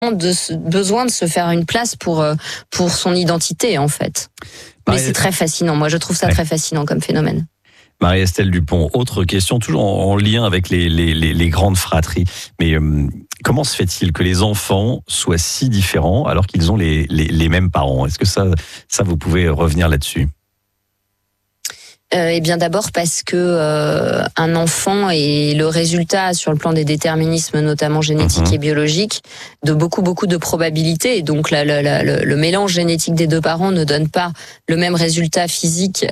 besoin de se faire une place pour son identité, en fait. Mais c'est très fascinant. Moi, je trouve ça très fascinant comme phénomène. Marie-Estelle Dupont, autre question, toujours en lien avec les grandes fratries. Mais comment se fait-il que les enfants soient si différents alors qu'ils ont les mêmes parents? Est-ce que ça, vous pouvez revenir là-dessus? Eh bien, d'abord parce que un enfant est le résultat, sur le plan des déterminismes, notamment génétiques et biologiques, de beaucoup de probabilités. Et donc, le mélange génétique des deux parents ne donne pas le même résultat physique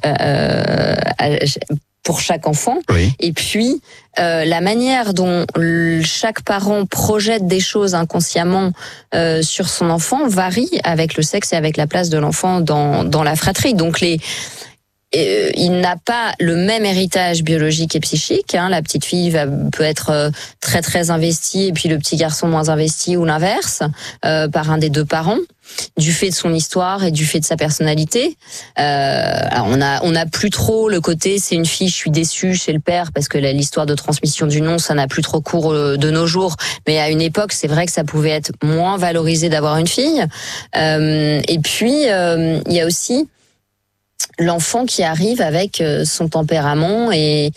pour chaque enfant. Oui. Et puis, la manière dont chaque parent projette des choses inconsciemment sur son enfant varie avec le sexe et avec la place de l'enfant dans la fratrie. Donc, il n'a pas le même héritage biologique et psychique. La petite fille peut être très investie et puis le petit garçon moins investi, ou l'inverse, par un des deux parents, du fait de son histoire et du fait de sa personnalité. Alors on a plus trop le côté c'est une fille, je suis déçue chez le père, parce que l'histoire de transmission du nom, ça n'a plus trop cours de nos jours. Mais à une époque, c'est vrai que ça pouvait être moins valorisé d'avoir une fille. Et puis il y a aussi l'enfant qui arrive avec son tempérament et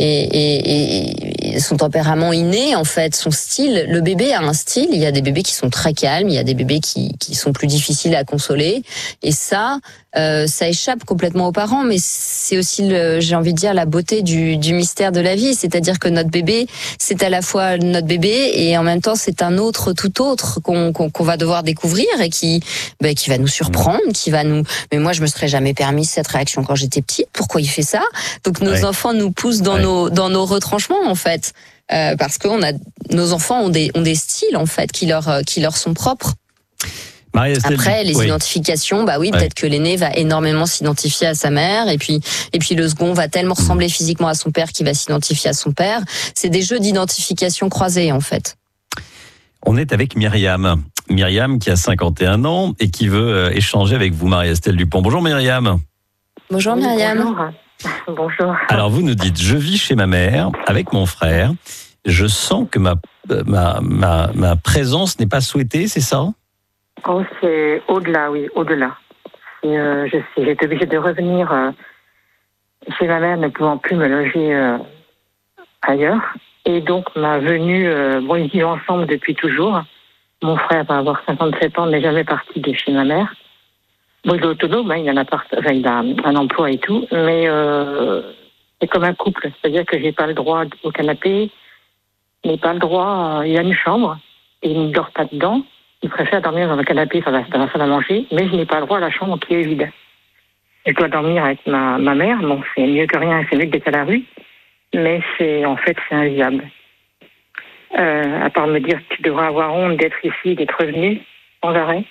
son tempérament inné, en fait, son style. Le bébé a un style. Il y a des bébés qui sont très calmes, il y a des bébés qui sont plus difficiles à consoler. Et ça échappe complètement aux parents, mais c'est aussi, j'ai envie de dire, la beauté du mystère de la vie. C'est-à-dire que notre bébé, c'est à la fois notre bébé et en même temps c'est un autre tout autre qu'on va devoir découvrir et qui va nous surprendre, Mais moi, je me serais jamais permis cette réaction quand j'étais petite. Pourquoi il fait ça? Donc nos enfants nous poussent dans nos retranchements, en fait, parce que nos enfants ont des styles, en fait, qui leur sont propres. Après, les identifications, peut-être que l'aîné va énormément s'identifier à sa mère, et puis le second va tellement ressembler physiquement à son père qu'il va s'identifier à son père. C'est des jeux d'identification croisés, en fait. On est avec Myriam. Myriam qui a 51 ans et qui veut échanger avec vous, Marie-Estelle Dupont. Bonjour Myriam. Bonjour Myriam. Bonjour. Alors vous nous dites, je vis chez ma mère avec mon frère. Je sens que ma présence n'est pas souhaitée, c'est ça? Oh, c'est au-delà, oui, au-delà. J'ai été obligée de revenir chez ma mère, ne pouvant plus me loger ailleurs. Et donc, ma venue, ils vivent ensemble depuis toujours. Mon frère va avoir 57 ans, n'est jamais parti de chez ma mère. Bon, il est autonome, il a un emploi et tout, mais c'est comme un couple. C'est-à-dire que j'ai pas le droit au canapé, il n'a pas le droit, il a une chambre, et il ne dort pas dedans. Il préfère dormir dans le canapé, dans la salle à manger, mais je n'ai pas le droit à la chambre qui est vide. Je dois dormir avec ma mère, bon, c'est mieux que rien, c'est mieux que d'être à la rue, mais c'est invivable. À part me dire que tu devrais avoir honte d'être ici, d'être revenu, sans arrêt.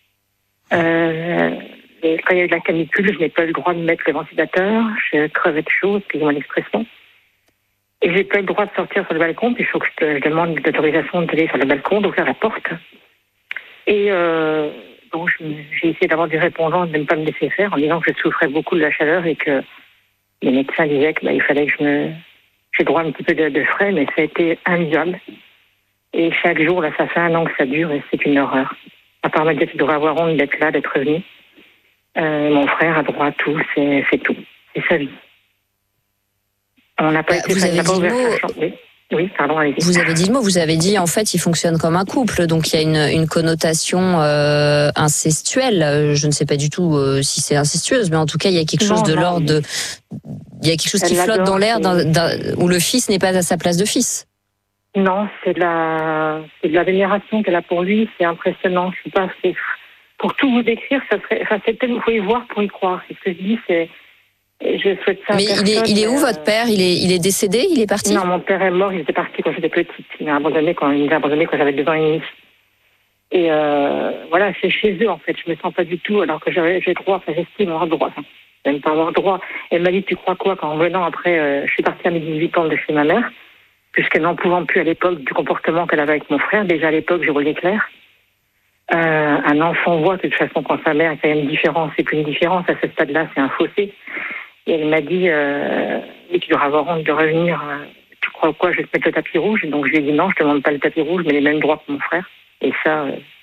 Et quand il y a eu de la canicule, je n'ai pas eu le droit de mettre le ventilateur, je crevais de chaud, excusez-moi l'expression. Et j'ai pas eu le droit de sortir sur le balcon, puis il faut que je demande l'autorisation d'aller sur le balcon, d'ouvrir la porte. Et donc j'ai essayé d'avoir des répondants, de ne pas me laisser faire, en disant que je souffrais beaucoup de la chaleur et que les médecins disaient qu'il fallait que j'ai droit à un petit peu de frais, mais ça a été invivable. Et chaque jour, là, ça fait 1 an que ça dure et c'est une horreur. À part me dire qu'il devrait avoir honte d'être là, d'être revenu. Mon frère a droit à tout, c'est tout. C'est sa vie. On n'a pas été... Vous avez dit le mot... Oui, pardon, allez-y. Vous avez dit le mot, vous avez dit, en fait, il fonctionne comme un couple, donc il y a une connotation incestuelle. Je ne sais pas du tout si c'est incestueuse, mais en tout cas, il y a quelque chose de l'ordre de... Il y a quelque chose qui flotte dans l'air où le fils n'est pas à sa place de fils. Non, c'est de la vénération qu'elle a pour lui, c'est impressionnant. Je sais pas, pour tout vous décrire, vous pouvez voir pour y croire. C'est ce que je dis, je souhaite ça. Mais il est où votre père? Il est décédé? Il est parti? Non, mon père est mort, il était parti quand j'étais petite. Il m'a abandonné quand j'avais 2 ans et demi. Et voilà, c'est chez eux en fait. Je me sens pas du tout, alors que j'ai droit, j'estime avoir droit. J'aime pas avoir droit. Elle m'a dit, tu crois quoi? Quand en venant après, je suis partie à mes 18 ans de chez ma mère, puisqu'elle n'en pouvant plus à l'époque du comportement qu'elle avait avec mon frère. Déjà à l'époque, je voyais clair. Un enfant voit de toute façon quand sa mère, qu'il y a une différence, c'est plus une différence. À ce stade-là, c'est un fossé. Et elle m'a dit, tu devras avoir honte de revenir. Tu crois quoi? Je vais te mettre le tapis rouge. Donc je lui ai dit non, je te demande pas le tapis rouge, mais les mêmes droits que mon frère. Et ça,